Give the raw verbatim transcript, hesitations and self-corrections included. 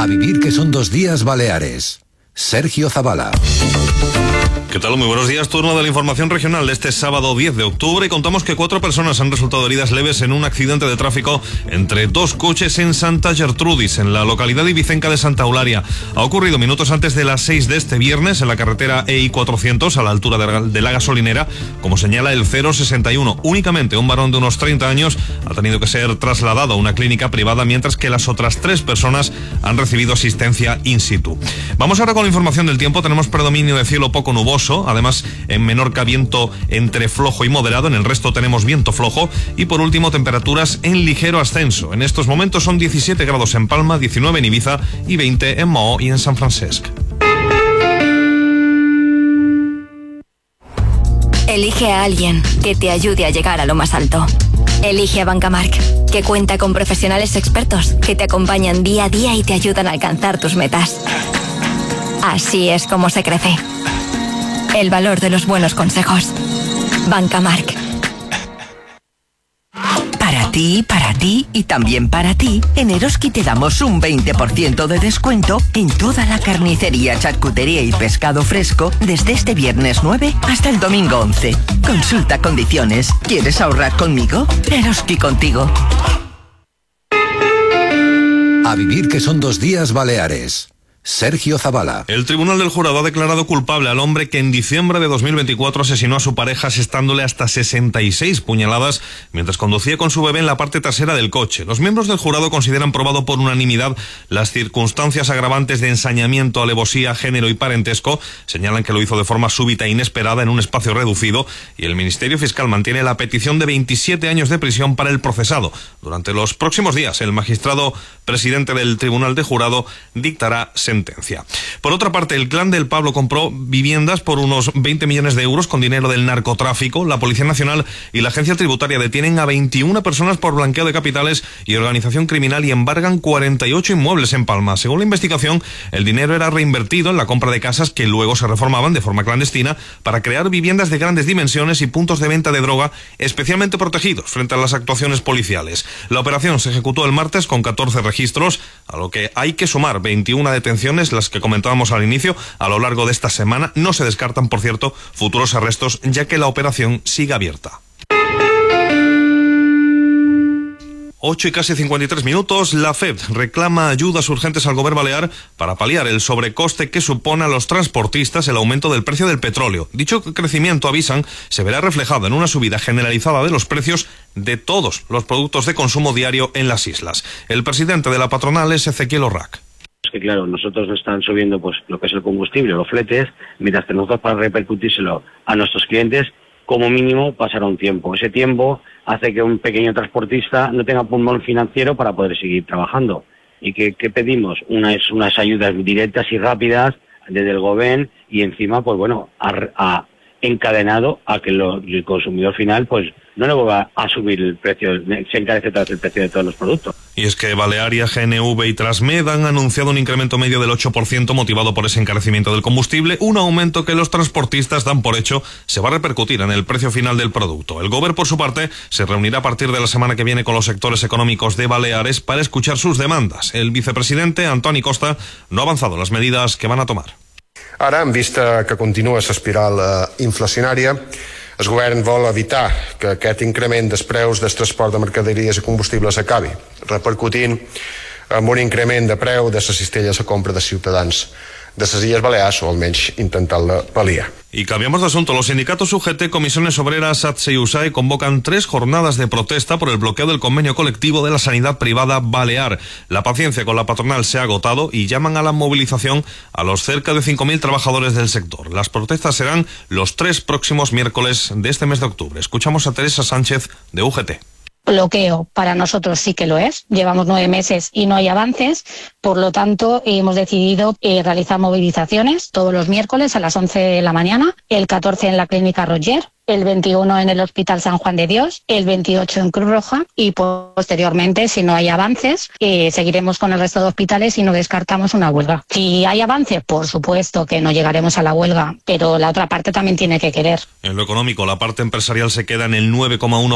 vivir que son dos días Baleares. Sergio Zavala. ¿Qué tal? Muy buenos días. Turno de la información regional de este sábado diez de octubre y contamos que cuatro personas han resultado heridas leves en un accidente de tráfico entre dos coches en Santa Gertrudis, en la localidad ibicenca de Santa Eulalia. Ha ocurrido minutos antes de las seis de este viernes en la carretera E I cuatrocientos a la altura de la gasolinera, como señala el cero sesenta y uno. Únicamente un varón de unos treinta años ha tenido que ser trasladado a una clínica privada, mientras que las otras tres personas han recibido asistencia in situ. Vamos ahora con la información del tiempo. Tenemos predominio de cielo poco nuboso. Además, en Menorca viento entre flojo y moderado, en el resto tenemos viento flojo y por último temperaturas en ligero ascenso. En estos momentos son diecisiete grados en Palma, diecinueve en Ibiza y veinte en Maó y en San Francisco. Elige a alguien que te ayude a llegar a lo más alto. Elige a Bancamark, que cuenta con profesionales expertos que te acompañan día a día y te ayudan a alcanzar tus metas. Así es como se crece. El valor de los buenos consejos. Bancamark. Para ti, para ti y también para ti, en Eroski te damos un veinte por ciento de descuento en toda la carnicería, charcutería y pescado fresco desde este viernes nueve hasta el domingo once. Consulta condiciones. ¿Quieres ahorrar conmigo? Eroski contigo. A vivir que son dos días Baleares. Sergio Zavala. El Tribunal del Jurado ha declarado culpable al hombre que en diciembre de dos mil veinticuatro asesinó a su pareja asestándole hasta sesenta y seis puñaladas mientras conducía con su bebé en la parte trasera del coche. Los miembros del jurado consideran probado por unanimidad las circunstancias agravantes de ensañamiento, alevosía, género y parentesco. Señalan que lo hizo de forma súbita e inesperada en un espacio reducido y el Ministerio Fiscal mantiene la petición de veintisiete años de prisión para el procesado. Durante los próximos días, el magistrado presidente del Tribunal de Jurado dictará sentencia. Por otra parte, el clan del Pablo compró viviendas por unos veinte millones de euros con dinero del narcotráfico. La Policía Nacional y la Agencia Tributaria detienen a veintiuna personas por blanqueo de capitales y organización criminal y embargan cuarenta y ocho inmuebles en Palma. Según la investigación, el dinero era reinvertido en la compra de casas que luego se reformaban de forma clandestina para crear viviendas de grandes dimensiones y puntos de venta de droga especialmente protegidos frente a las actuaciones policiales. La operación se ejecutó el martes con catorce registros, a lo que hay que sumar veintiuna detenciones, las que comentábamos al inicio. A lo largo de esta semana no se descartan, por cierto, futuros arrestos, ya que la operación sigue abierta. ocho y casi cincuenta y tres minutos. La F E D reclama ayudas urgentes al Gobierno balear para paliar el sobrecoste que supone a los transportistas el aumento del precio del petróleo. Dicho crecimiento, avisan, se verá reflejado en una subida generalizada de los precios de todos los productos de consumo diario en las islas. El presidente de la patronal es Ezequiel Orrac. Es que claro, nosotros nos están subiendo pues lo que es el combustible, los fletes, mientras que nosotros para repercutírselo a nuestros clientes, como mínimo pasará un tiempo. Ese tiempo hace que un pequeño transportista no tenga pulmón financiero para poder seguir trabajando. ¿Y qué, qué pedimos? Unas, unas ayudas directas y rápidas desde el gobierno y encima, pues bueno, ha, ha encadenado a que lo, el consumidor final pues no le va a subir el precio, se encarece tras el precio de todos los productos. Y es que Balearia, G N V y Transmed han anunciado un incremento medio del ocho por ciento motivado por ese encarecimiento del combustible, un aumento que los transportistas dan por hecho se va a repercutir en el precio final del producto. El Gobierno, por su parte, se reunirá a partir de la semana que viene con los sectores económicos de Baleares para escuchar sus demandas. El vicepresidente, Antoni Costa, no ha avanzado las medidas que van a tomar. Ara, en vista que continua l'espiral eh, inflacionària, el govern vol evitar que aquest increment dels preus del transport de mercaderies i combustibles acabi, repercutint en un increment de preu de les cistelles a compra de ciutadans de les Illes Balears, o almenys intentant-la pal·liar. Y cambiamos de asunto. Los sindicatos U G T, Comisiones Obreras, A T S E y U S A E convocan tres jornadas de protesta por el bloqueo del convenio colectivo de la sanidad privada balear. La paciencia con la patronal se ha agotado y llaman a la movilización a los cerca de cinco mil trabajadores del sector. Las protestas serán los tres próximos miércoles de este mes de octubre. Escuchamos a Teresa Sánchez de U G T. Bloqueo para nosotros sí que lo es. Llevamos nueve meses y no hay avances. Por lo tanto, hemos decidido eh, realizar movilizaciones todos los miércoles a las once de la mañana, el catorce en la Clínica Roger, el veintiuno en el Hospital San Juan de Dios, el veintiocho en Cruz Roja y posteriormente, si no hay avances, eh, seguiremos con el resto de hospitales y no descartamos una huelga. Si hay avance, por supuesto que no llegaremos a la huelga, pero la otra parte también tiene que querer. En lo económico, la parte empresarial se queda en el nueve coma uno